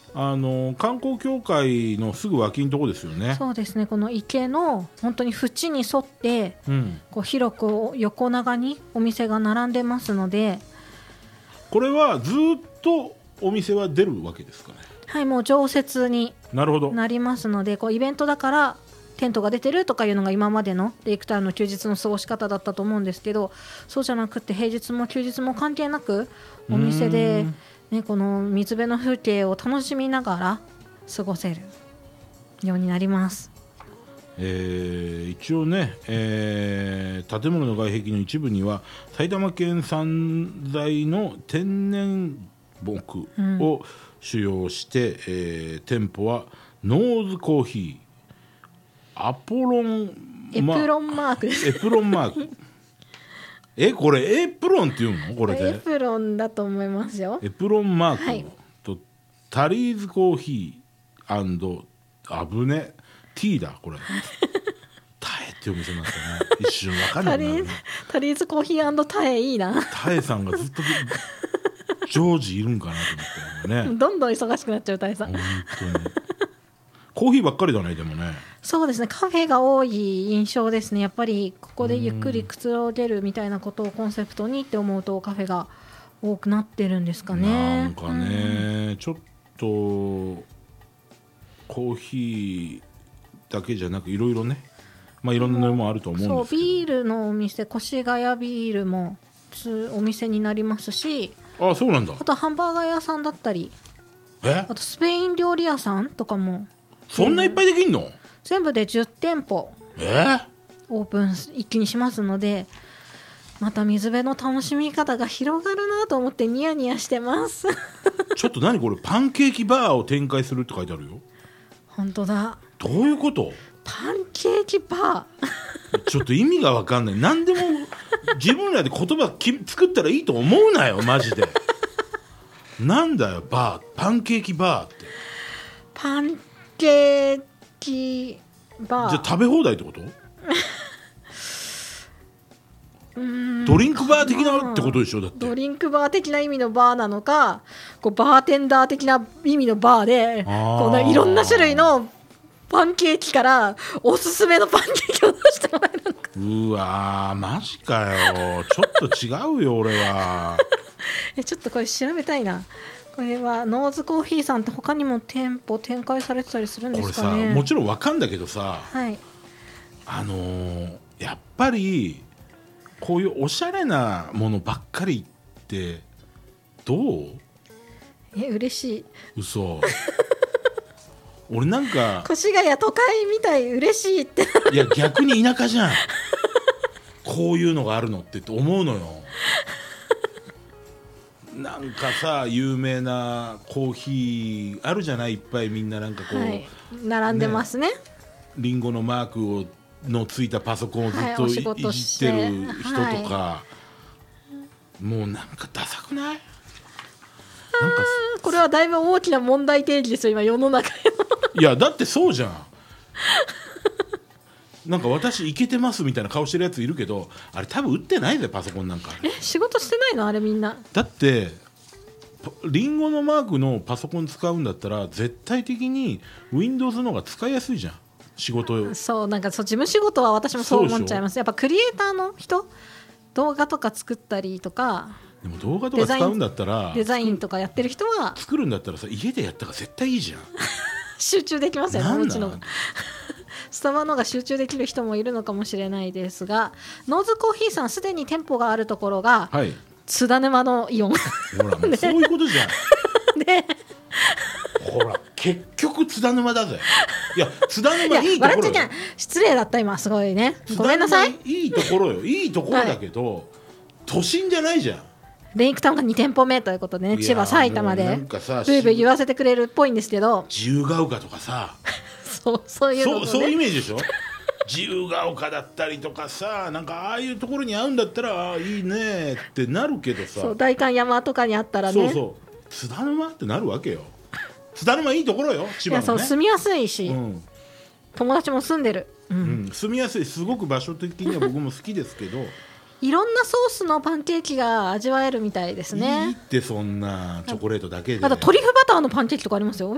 観光協会のすぐ脇のとこですよね。 そうですね、この池の本当に縁に沿って、こう広く横長にお店が並んでますので、 これはずっとお店は出るわけですかね。 はい、もう常設になるほど。 なりますので、こうイベントだからテントが出てるとかいうのが今までのレイクタウンの休日の過ごし方だったと思うんですけど、そうじゃなくて平日も休日も関係なくお店で、ね、この水辺の風景を楽しみながら過ごせるようになります。 一応ね、建物の外壁の一部には埼玉県産材の天然木を使用して、店舗はノーズコーヒー、エプロンマークエプロンマークこれエプロンっていうの？これでエプロンだと思いますよ。 エプロンマーク、 はい、 とタリーズコーヒーあぶねティーだこれタエっていうお店なんですかね。一瞬わかんないなタリーズコーヒー&タエいいな。 タエさんがずっと常時いるんかなと思ってねどんどん忙しくなっちゃうタエさん。 本当にコーヒーばっかりだね。でもね、 そうですね、カフェが多い印象ですね。やっぱりここでゆっくりくつろげるみたいなことをコンセプトにって思うとカフェが多くなってるんですかね。 なんかね、ちょっとコーヒーだけじゃなくいろいろね、いろんなのもあると思うんですけど、 そうビールのお店、越谷ビールもお店になりますし、 あ、そうなんだ。 あとハンバーガー屋さんだったり、あとスペイン料理屋さんとかもそんないっぱいできんの？ 全部で10店舗オープン一気にしますので、また水辺の楽しみ方が広がるなと思ってニヤニヤしてますちょっと何これ、パンケーキバーを展開するって書いてあるよ。 本当だ。 どういうこと？ パンケーキバーちょっと意味が分かんない。何でも自分らで言葉作ったらいいと思うなよマジでなんだよパンケーキバーって。 パンケーキバーじゃあ食べ放題ってこと？ドリンクバー的なってことでしょ。だってドリンクバー的な意味のバーなのか、こうバーテンダー的な意味のバーで、こういろんな種類のパンケーキからおすすめのパンケーキを出してもらえるのか。 うわーマジかよちょっと違うよ俺はちょっとこれ調べたいな。これはノーズコーヒーさんって他にも店舗展開されてたりするんですかね。 これさ、もちろん分かんだけどさ、 はい、 やっぱりこういうおしゃれなものばっかりってどう？ 嬉しい。 嘘俺なんか越谷都会みたい、嬉しいっていや逆に田舎じゃんこういうのがあるのって思うのよなんかさ有名なコーヒーあるじゃない、いっぱいみんななんかこう、はい、 並んでますね。 リンゴのマークのついたパソコンをずっと、いじってる人とか、もうなんかダサくない？なんかこれはだいぶ大きな問題提起ですよ今世の中へのいやだってそうじゃんなんか私イケてますみたいな顔してるやついるけど、あれ多分打ってないぜパソコンなんか。 仕事してないのあれみんな。 だってリンゴのマークのパソコン使うんだったら絶対的に Windows の方が使いやすいじゃん仕事。 そうなんかそう事務仕事は私もそう思っちゃいます。やっぱクリエイターの人、動画とか作ったりとか、 でも動画とか使うんだったらデザインとかやってる人は作るんだったらさ家でやったら絶対いいじゃん集中できますよね。 なんだうちのスタバのが集中できる人もいるのかもしれないですが、ノーズコーヒーさんすでに店舗があるところが、はい、津田沼のイオンほら、ね、そういうことじゃんね、ほら結局津田沼だぜ。いや津田沼いいところよ。 失礼だった今すごいね、ごめんなさい。 いいところよ、いいところだけど、はい、都心じゃないじゃん。 レイクタウンが2店舗目ということでね、千葉埼玉でブイブイ言わせてくれるっぽいんですけど、 自由が丘とかさそういうの、ね、 そういうイメージでしょ自由が丘だったりとかさ、なんかああいうところに合うんだったらいいねってなるけどさ、 そう代官山とかにあったらね、 そうそう津田沼ってなるわけよ。津田沼いいところよ、千葉のね。いやそう住みやすいし、うん、友達も住んでる、 住みやすい、すごく場所的には僕も好きですけどいろんなソースのパンケーキが味わえるみたいですね。 いいってそんなチョコレートだけで。 あとトリュフバターのパンケーキとかありますよ。